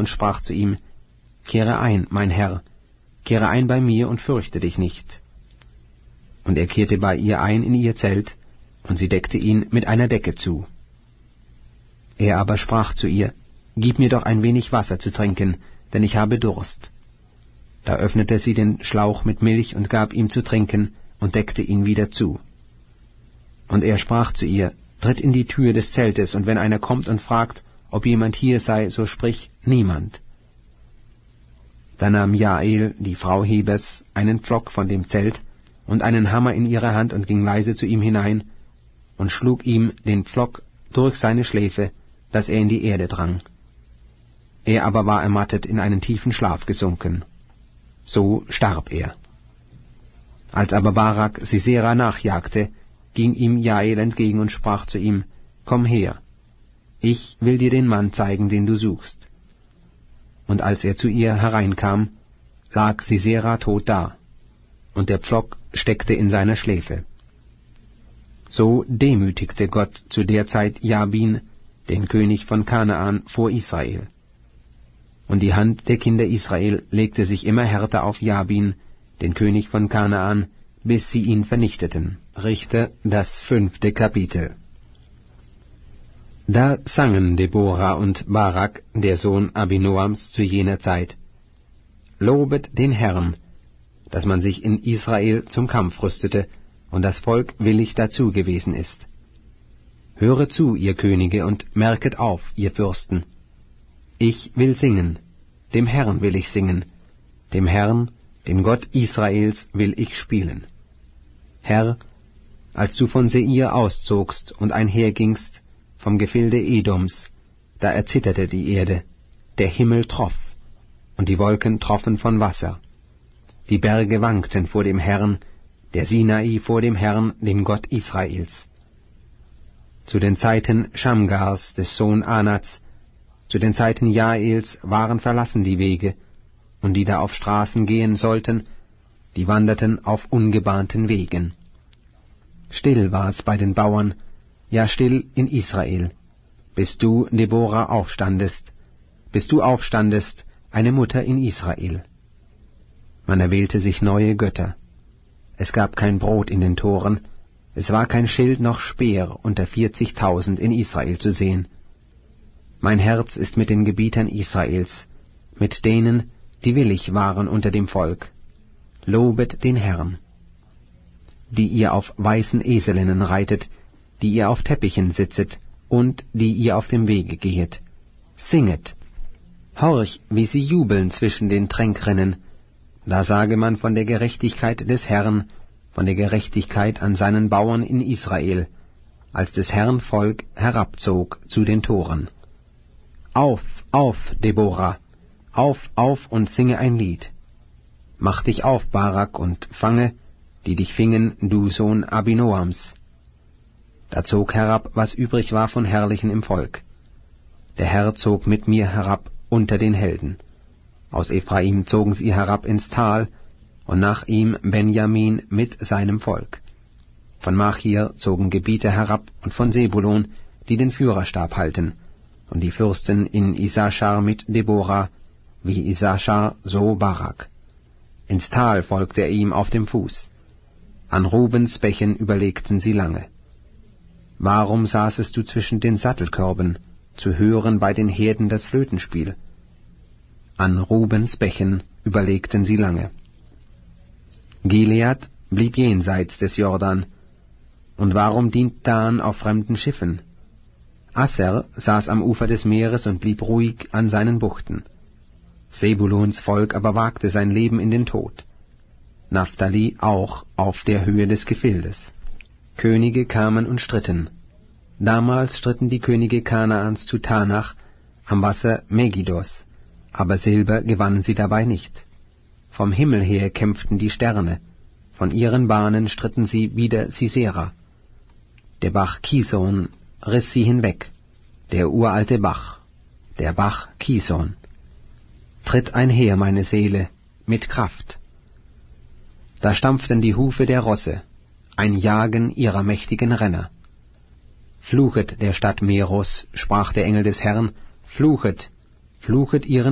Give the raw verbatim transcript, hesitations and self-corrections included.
und sprach zu ihm: »Kehre ein, mein Herr, kehre ein bei mir und fürchte dich nicht.« Und er kehrte bei ihr ein in ihr Zelt, und sie deckte ihn mit einer Decke zu. Er aber sprach zu ihr: »Gib mir doch ein wenig Wasser zu trinken, denn ich habe Durst.« Da öffnete sie den Schlauch mit Milch und gab ihm zu trinken und deckte ihn wieder zu. Und er sprach zu ihr: »Tritt in die Tür des Zeltes, und wenn einer kommt und fragt, ob jemand hier sei, so sprich: Niemand.« Da nahm Jael, die Frau Hebers, einen Pflock von dem Zelt und einen Hammer in ihre Hand und ging leise zu ihm hinein und schlug ihm den Pflock durch seine Schläfe, dass er in die Erde drang. Er aber war ermattet in einen tiefen Schlaf gesunken. So starb er. Als aber Barak Sisera nachjagte, ging ihm Jael entgegen und sprach zu ihm: »Komm her, ich will dir den Mann zeigen, den du suchst.« Und als er zu ihr hereinkam, lag Sisera tot da, und der Pflock steckte in seiner Schläfe. So demütigte Gott zu der Zeit Jabin, den König von Kanaan, vor Israel. Und die Hand der Kinder Israel legte sich immer härter auf Jabin, den König von Kanaan, bis sie ihn vernichteten. Richter, das fünfte Kapitel. Da sangen Deborah und Barak, der Sohn Abinoams, zu jener Zeit: »Lobet den Herrn, dass man sich in Israel zum Kampf rüstete und das Volk willig dazu gewesen ist. Höret zu, ihr Könige, und merket auf, ihr Fürsten. Ich will singen, dem Herrn will ich singen, dem Herrn, dem Gott Israels, will ich spielen. Herr, als du von Seir auszogst und einhergingst vom Gefilde Edoms, da erzitterte die Erde, der Himmel troff, und die Wolken troffen von Wasser. Die Berge wankten vor dem Herrn, der Sinai vor dem Herrn, dem Gott Israels. Zu den Zeiten Schamgars, des Sohn Anats, zu den Zeiten Jaels waren verlassen die Wege, und die da auf Straßen gehen sollten, die wanderten auf ungebahnten Wegen. Still war's bei den Bauern, ja still in Israel, bis du, Deborah, aufstandest, bis du aufstandest, eine Mutter in Israel. Man erwählte sich neue Götter. Es gab kein Brot in den Toren, es war kein Schild noch Speer unter vierzigtausend in Israel zu sehen. Mein Herz ist mit den Gebietern Israels, mit denen, die willig waren unter dem Volk. Lobet den Herrn. Die ihr auf weißen Eselinnen reitet, die ihr auf Teppichen sitzet und die ihr auf dem Wege gehet. Singet. Horch, wie sie jubeln zwischen den Tränkrinnen. Da sage man von der Gerechtigkeit des Herrn, von der Gerechtigkeit an seinen Bauern in Israel, als des Herrn Volk herabzog zu den Toren. Auf, auf, Deborah, auf, auf und singe ein Lied. Mach dich auf, Barak, und fange, die dich fingen, du Sohn Abinoams. Da zog herab, was übrig war von Herrlichen im Volk. Der Herr zog mit mir herab unter den Helden. Aus Ephraim zogen sie herab ins Tal, und nach ihm Benjamin mit seinem Volk. Von Machir zogen Gebieter herab, und von Sebulon, die den Führerstab halten, und die Fürsten in Issachar mit Deborah, wie Issachar, so Barak. Ins Tal folgte er ihm auf dem Fuß. An Rubens Bächen überlegten sie lange. Warum saßest du zwischen den Sattelkörben, zu hören bei den Herden das Flötenspiel? An Rubens Bächen überlegten sie lange. Gilead blieb jenseits des Jordan. Und warum dient Dan auf fremden Schiffen? Asser saß am Ufer des Meeres und blieb ruhig an seinen Buchten. Sebulons Volk aber wagte sein Leben in den Tod. Naphtali auch auf der Höhe des Gefildes. Könige kamen und stritten. Damals stritten die Könige Kanaans zu Tanach am Wasser Megiddos, aber Silber gewannen sie dabei nicht. Vom Himmel her kämpften die Sterne, von ihren Bahnen stritten sie wider Sisera. Der Bach Kison riss sie hinweg, der uralte Bach, der Bach Kison. Tritt einher, meine Seele, mit Kraft. Da stampften die Hufe der Rosse, ein Jagen ihrer mächtigen Renner. Fluchet der Stadt Meros, sprach der Engel des Herrn, fluchet, fluchet ihren